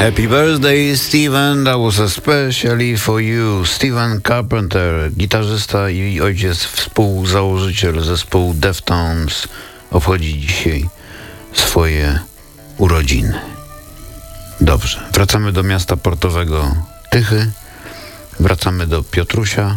Happy birthday, Steven, that was especially for you. Steven Carpenter, gitarzysta i ojciec, współzałożyciel zespołu Deftones, obchodzi dzisiaj swoje urodziny. Dobrze, wracamy do miasta portowego Tychy, wracamy do Piotrusia,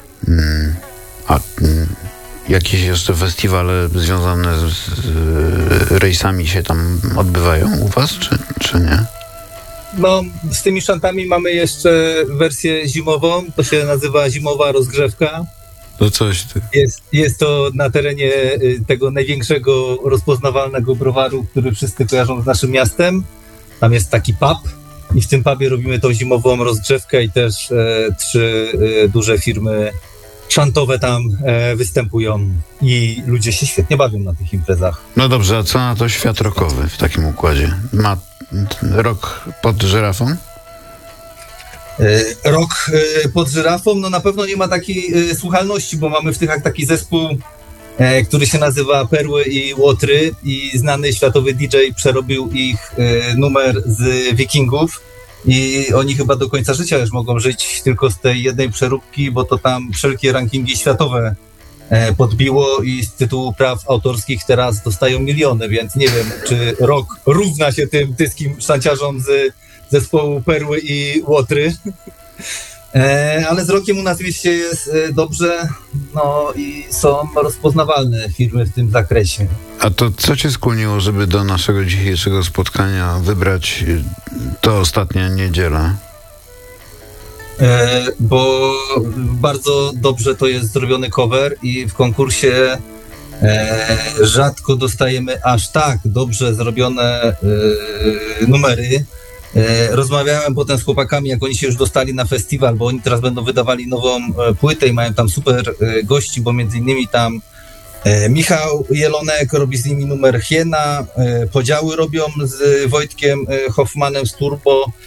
jakieś jeszcze festiwale związane z rejsami się tam odbywają u was, czy nie? No, z tymi szantami mamy jeszcze wersję zimową, to się nazywa Zimowa Rozgrzewka. To coś ty. Jest to na terenie tego największego rozpoznawalnego browaru, który wszyscy kojarzą z naszym miastem. Tam jest taki pub i w tym pubie robimy tą zimową rozgrzewkę i też 3 duże firmy szantowe tam występują i ludzie się świetnie bawią na tych imprezach. No dobrze, a co na to świat rockowy w takim układzie? Ma rok pod żyrafą? Rok pod żyrafą, no na pewno nie ma takiej słuchalności, bo mamy w Tychach taki zespół, który się nazywa Perły i Łotry i znany światowy DJ przerobił ich numer z Wikingów i oni chyba do końca życia już mogą żyć tylko z tej jednej przeróbki, bo to tam wszelkie rankingi światowe podbiło i z tytułu praw autorskich teraz dostają miliony, więc nie wiem, czy rok równa się tym tyskim szanciarzom z zespołu Perły i Łotry. Ale z rokiem u nas w mieście jest dobrze, no i są rozpoznawalne firmy w tym zakresie. A to co cię skłoniło, żeby do naszego dzisiejszego spotkania wybrać to ostatnia niedziela? Bo bardzo dobrze to jest zrobiony cover i w konkursie rzadko dostajemy aż tak dobrze zrobione numery. Rozmawiałem potem z chłopakami, jak oni się już dostali na festiwal, bo oni teraz będą wydawali nową płytę i mają tam super gości, bo między innymi tam Michał Jelonek robi z nimi numer Hiena, Podziały robią z Wojtkiem Hoffmanem z Turbo.